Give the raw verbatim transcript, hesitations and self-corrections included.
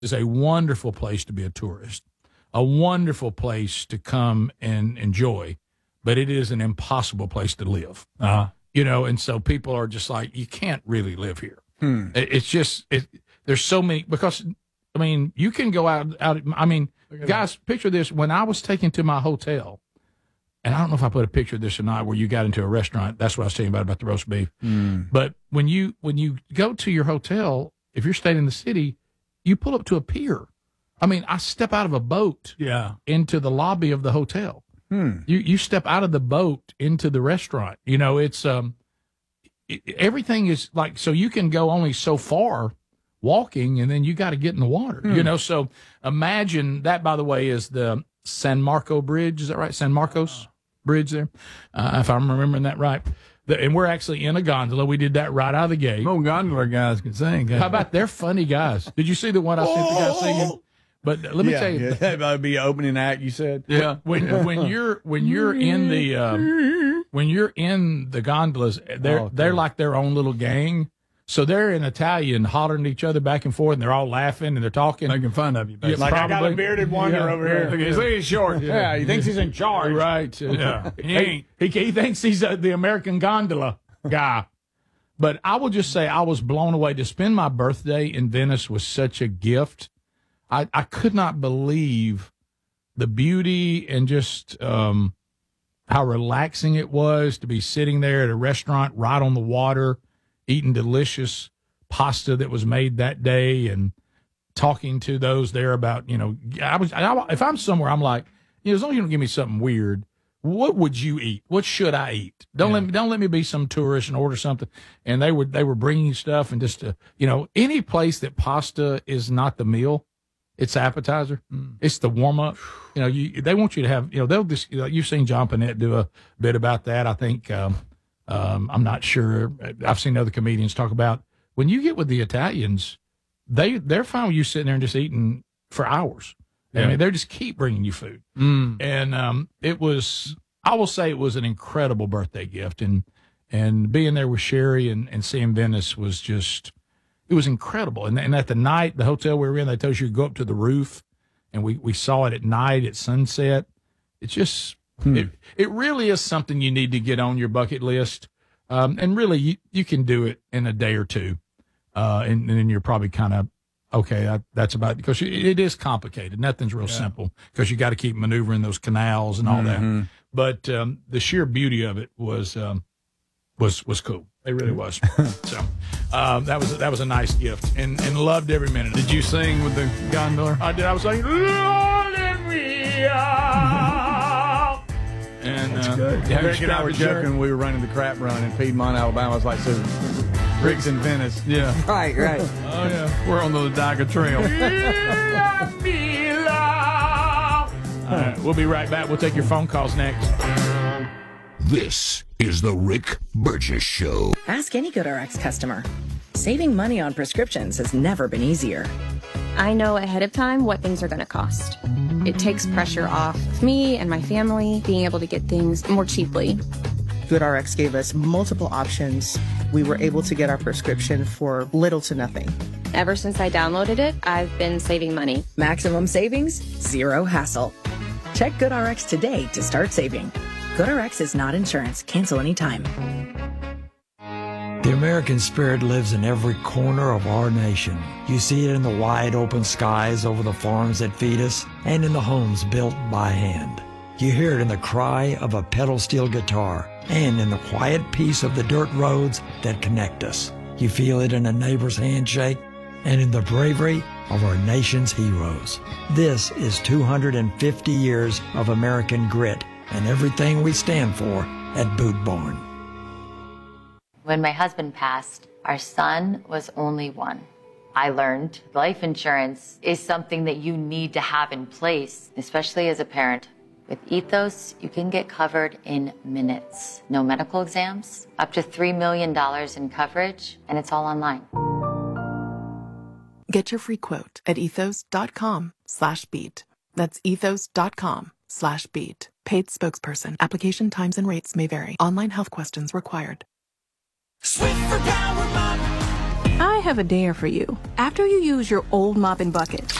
is a wonderful place to be a tourist, a wonderful place to come and enjoy, but it is an impossible place to live. Uh-huh. You know, and so people are just like, you can't really live here. Hmm. It, it's just, it, there's so many, because, I mean, you can go out, out. I mean, guys, that. Picture this. When I was taken to my hotel, and I don't know if I put a picture of this or not, where you got into a restaurant. That's what I was telling you about, about the roast beef. Mm. But when you when you go to your hotel, if you're staying in the city, you pull up to a pier. I mean, I step out of a boat yeah. into the lobby of the hotel. Hmm. You you step out of the boat into the restaurant. You know, it's um, it, everything is like, so you can go only so far walking, and then you got to get in the water. Hmm. You know, so imagine that. By the way, is the San Marco Bridge. Is that right? San Marcos Bridge there, uh, if I'm remembering that right. The, and we're actually in a gondola. We did that right out of the gate. Oh, gondola guys can sing. How about they're funny guys? Did you see the one I sent the guy singing? But let me yeah, tell you, yeah. that would be an opening act. You said, yeah. When when you're when you're in the um, when you're in the gondolas, they're Oh, they're cool. like their own little gang. So they're in Italian, hollering at each other back and forth, and they're all laughing and they're talking, making fun of you. Yeah, Like, I got probably. a bearded wonder Yeah, over yeah, here. yeah. He's he's short. Yeah. Yeah. he thinks he's in charge. right? Yeah. he, ain't. he he thinks he's uh, the American gondola guy. But I will just say, I was blown away. To spend my birthday in Venice was such a gift. I, I could not believe the beauty and just um, how relaxing it was to be sitting there at a restaurant right on the water, eating delicious pasta that was made that day, and talking to those there about, you know, I was, I, if I'm somewhere, I'm like, you know, as long as you don't give me something weird, what would you eat? What should I eat? Don't Yeah. let me, don't let me be some tourist and order something. And they were, they were bringing stuff, and just, uh, you know, any place that pasta is not the meal, it's appetizer. Mm. It's the warm up. You know, you, they want you to have, you know, they'll just, you know, you've seen John Panette do a bit about that. I think, um, um, I'm not sure. I've seen other comedians talk about when you get with the Italians, they, they're fine with you sitting there and just eating for hours. I Yeah. mean, they just keep bringing you food. Mm. And, um, it was, I will say it was an incredible birthday gift. And, and being there with Sherry and, and seeing Venice was just, it was incredible. And, and at the night, the hotel we were in, they told you to go up to the roof, and we, we saw it at night at sunset. It's just, Hmm. it, it really is something you need to get on your bucket list. Um, and really, you, you can do it in a day or two. Uh, and, and then you're probably kind of, okay, that, that's about, because it is complicated. Nothing's real Yeah. simple, because you got to keep maneuvering those canals and all Mhm. that. But um, the sheer beauty of it was um, was was cool. It really was. So um, that was that was a nice gift, and, and loved every minute. Did you sing with the gondola? I did. I was like, Lord, let me out. And uh, Good. yeah, Rick and I were Scrappy Jerk. joking. We were running the crap run in Piedmont, Alabama. I was like, so Rick's in Venice. Yeah. Right, right. Oh, yeah. We're on the Lodiga Trail. Let me love. All right, we'll be right back. We'll take your phone calls next. This is the Rick Burgess Show. Ask any GoodRx customer. Saving money on prescriptions has never been easier. I know ahead of time what things are going to cost. It takes pressure off of me and my family being able to get things more cheaply. GoodRx gave us multiple options. We were able to get our prescription for little to nothing. Ever since I downloaded it, I've been saving money. Maximum savings, zero hassle. Check GoodRx today to start saving. GoodRx is not insurance. Cancel anytime. The American spirit lives in every corner of our nation. You see it in the wide open skies over the farms that feed us and in the homes built by hand. You hear it in the cry of a pedal steel guitar and in the quiet peace of the dirt roads that connect us. You feel it in a neighbor's handshake and in the bravery of our nation's heroes. This is two hundred fifty years of American grit and everything we stand for at Boot Barn. When my husband passed, our son was only one. I learned life insurance is something that you need to have in place, especially as a parent. With Ethos, you can get covered in minutes. No medical exams, up to three million dollars in coverage, and it's all online. Get your free quote at ethos.com slash beat. That's ethos.com slash beat. Paid spokesperson. Application times and rates may vary. Online health questions required. Swift for Power Mop. I have a dare for you. After you use your old mop and bucket,